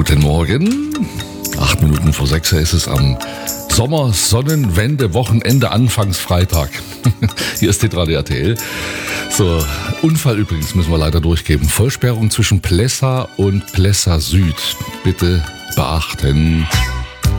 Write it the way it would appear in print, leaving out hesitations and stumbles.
Guten Morgen. 8 Minuten vor 6 ist es am Sommer-Sonnenwende-Wochenende, Anfangsfreitag. Hier ist Hitradio RTL. So, Unfall übrigens müssen wir leider durchgeben. Vollsperrung zwischen Plessa und Plessa Süd. Bitte beachten.